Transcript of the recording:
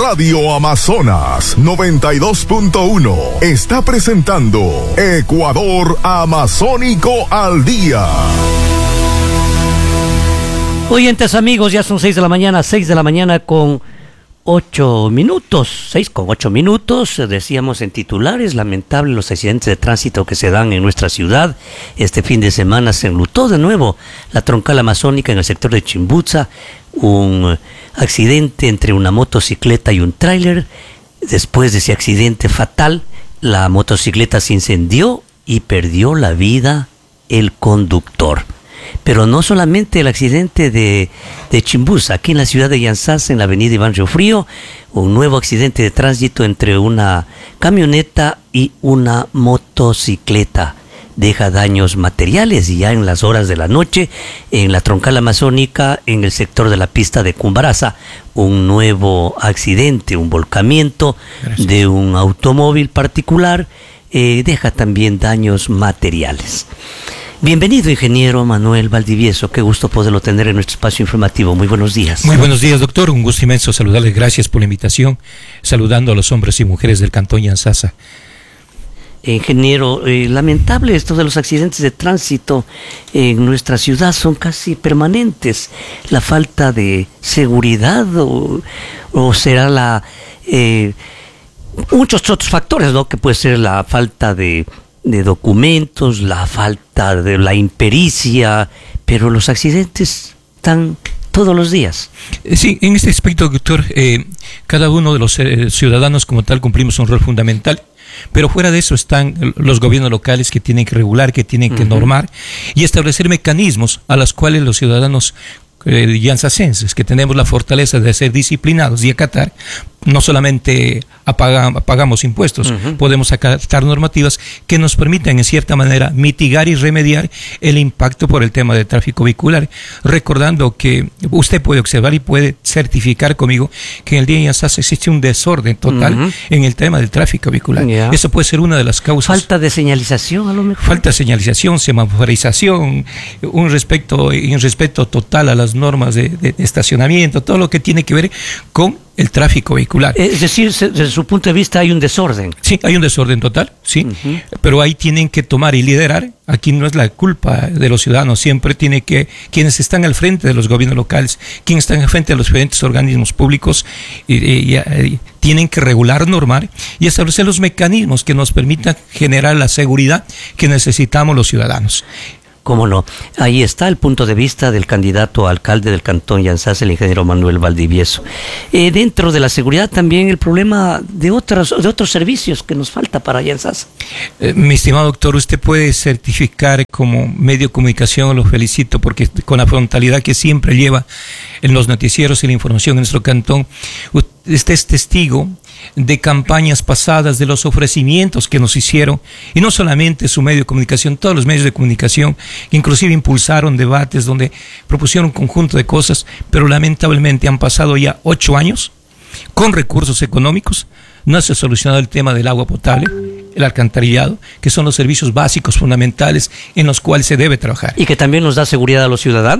Radio Amazonas 92.1 está presentando Ecuador Amazónico al Día. Oyentes amigos, ya son 6 de la mañana con 8 minutos, 6 con 8 minutos, decíamos en titulares, lamentable los accidentes de tránsito que se dan en nuestra ciudad. Este fin de semana se enlutó de nuevo la troncal amazónica en el sector de Chimboza, un accidente entre una motocicleta y un tráiler. Después de ese accidente fatal, la motocicleta se incendió y perdió la vida el conductor. Pero no solamente el accidente de Chimboza, aquí en la ciudad de Yantzaza, en la avenida Iván Riofrío, un nuevo accidente de tránsito entre una camioneta y una motocicleta. Deja daños materiales y ya en las horas de la noche, en la troncal amazónica, en el sector de la pista de Cumbaraza, un nuevo accidente, un volcamiento de un automóvil particular, deja también daños materiales. Bienvenido, ingeniero Manuel Valdivieso. Qué gusto poderlo tener en nuestro espacio informativo. Muy buenos días. Muy buenos días, doctor. Un gusto inmenso saludarle. Gracias por la invitación. Saludando a los hombres y mujeres del Cantón Yantzaza. Ingeniero, lamentable esto de los accidentes de tránsito en nuestra ciudad, son casi permanentes. La falta de seguridad o será muchos otros factores, ¿no? Que puede ser la falta de documentos, la falta de la impericia, pero los accidentes están todos los días. Sí, en este aspecto, doctor, cada uno de los ciudadanos como tal cumplimos un rol fundamental, pero fuera de eso están los gobiernos locales que tienen que regular, que tienen que normar y establecer mecanismos a los cuales los ciudadanos yantzacenses, que tenemos la fortaleza de ser disciplinados y acatar, no solamente pagamos impuestos, podemos acatar normativas que nos permitan en cierta manera mitigar y remediar el impacto por el tema del tráfico vehicular, recordando que usted puede observar y puede certificar conmigo que en el día de Yantzaza existe un desorden total en el tema del tráfico vehicular. Eso puede ser una de las causas. Falta de señalización, a lo mejor. Falta de señalización, semaforización, un respeto total a las normas de estacionamiento, todo lo que tiene que ver con el tráfico vehicular. Es decir, desde su punto de vista hay un desorden. Sí, hay un desorden total, sí, pero ahí tienen que tomar y liderar. Aquí no es la culpa de los ciudadanos, siempre tiene que, quienes están al frente de los gobiernos locales, quienes están al frente de los diferentes organismos públicos, tienen que regular, normar y establecer los mecanismos que nos permitan generar la seguridad que necesitamos los ciudadanos. Cómo no. Ahí está el punto de vista del candidato a alcalde del Cantón Yantzaza, el ingeniero Manuel Valdivieso. Dentro de la seguridad también el problema de otros servicios que nos falta para Yantzaza. Mi estimado doctor, usted puede certificar como medio de comunicación, lo felicito porque con la frontalidad que siempre lleva en los noticieros y la información en nuestro cantón, usted es testigo de campañas pasadas, de los ofrecimientos que nos hicieron, y no solamente su medio de comunicación, todos los medios de comunicación, que inclusive impulsaron debates donde propusieron un conjunto de cosas, pero lamentablemente han pasado ya 8 años, con recursos económicos, no se ha solucionado el tema del agua potable, el alcantarillado, que son los servicios básicos fundamentales en los cuales se debe trabajar. Y que también nos da seguridad a los ciudadanos.